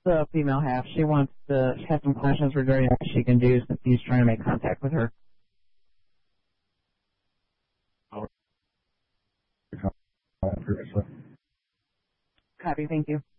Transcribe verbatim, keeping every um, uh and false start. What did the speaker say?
the female half. She wants to have some questions regarding what she can do since he's trying to make contact with her. Previously. Copy, thank you.